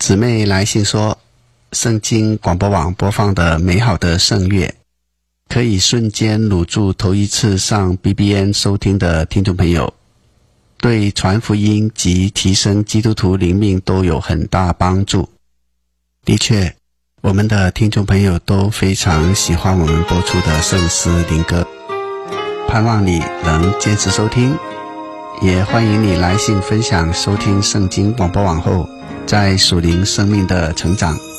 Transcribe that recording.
姊妹来信说，圣经广播网播放的美好的圣乐，可以瞬间掳住头一次上 BBN 收听的听众朋友，对传福音及提升基督徒灵命都有很大帮助。的确，我们的听众朋友都非常喜欢我们播出的圣诗灵歌，盼望你能坚持收听，也欢迎你来信分享收听圣经广播网后在属灵生命的成长。